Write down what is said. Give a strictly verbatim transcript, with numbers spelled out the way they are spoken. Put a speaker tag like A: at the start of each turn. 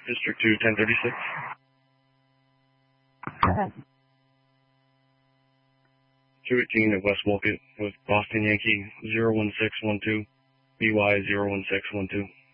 A: District two, ten thirty-six.
B: Go ahead.
A: two eighteen at West Wolcott with Boston Yankee zero one six one two, B Y zero one six one two.